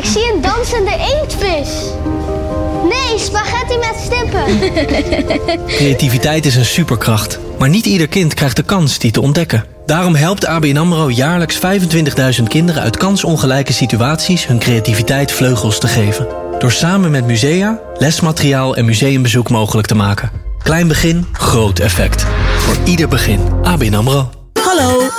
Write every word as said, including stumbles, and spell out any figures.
zie een dansende inktvis. Nee, spaghetti met stippen. Creativiteit is een superkracht. Maar niet ieder kind krijgt de kans die te ontdekken. Daarom helpt A B N AMRO jaarlijks vijfentwintigduizend kinderen uit kansongelijke situaties hun creativiteit vleugels te geven. Door samen met musea, lesmateriaal en museumbezoek mogelijk te maken. Klein begin, groot effect. Voor ieder begin. A B N AMRO. Hallo.